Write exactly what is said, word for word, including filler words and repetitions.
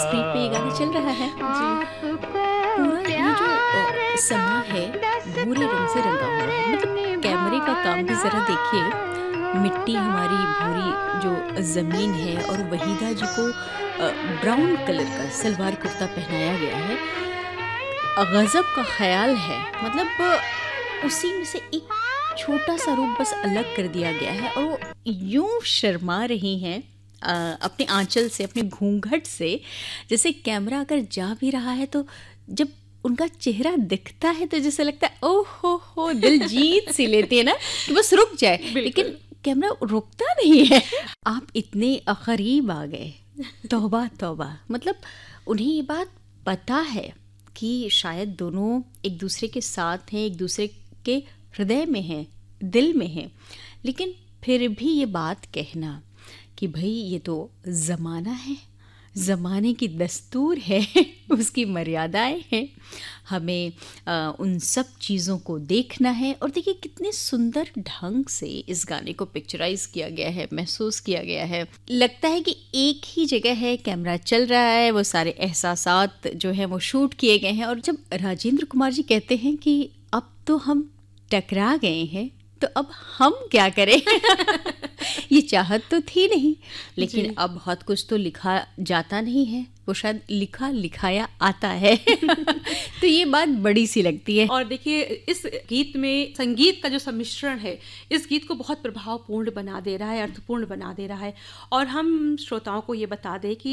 Screen पे ये गाना चल रहा है जी। पूरा ये जो अ, समा है भूरे रंग से रंगा हुआ है। मतलब कैमरे का काम भी ज़रा देखिए। मिट्टी हमारी भूरी जो ज़मीन है और वहीदा जी को अ, ब्राउन कलर का सलवार कुर्ता पहनाया गया है। गज़ब का ख़्याल है। मतलब अ, उसी में से एक छोटा सा रूप बस अलग कर दिया गया है और वो यूं शर्मा रही हैं अ, अपने आंचल से, अपने घूंघट से। जैसे कैमरा अगर जा भी रहा है तो जब उनका चेहरा दिखता है तो जैसे लगता है ओह हो हो, दिल जीत सी लेती है ना कि बस रुक जाए, लेकिन कैमरा रुकता नहीं है। आप इतने करीब आ गए, तौबा तौबा। मतलब उन्हें ये बात पता है कि शायद दोनों एक दूसरे के साथ हैं, एक दूसरे के हृदय में हैं, दिल में हैं, लेकिन फिर भी ये बात कहना कि भाई ये तो ज़माना है, ज़माने की दस्तूर है, उसकी मर्यादाएं हैं, हमें आ, उन सब चीज़ों को देखना है। और देखिए कितने सुंदर ढंग से इस गाने को पिक्चराइज किया गया है, महसूस किया गया है। लगता है कि एक ही जगह है, कैमरा चल रहा है, वो सारे एहसासात जो हैं वो शूट किए गए हैं। और जब राजेंद्र कुमार जी कहते हैं कि अब तो हम टकरा गए हैं तो अब हम क्या करें। ये चाहत तो थी नहीं, लेकिन अब बहुत कुछ तो लिखा जाता नहीं है, वो शायद लिखा लिखाया आता है। तो ये बात बड़ी सी लगती है। और देखिए इस गीत में संगीत का जो सम्मिश्रण है इस गीत को बहुत प्रभावपूर्ण बना दे रहा है, अर्थपूर्ण बना दे रहा है। और हम श्रोताओं को ये बता दें कि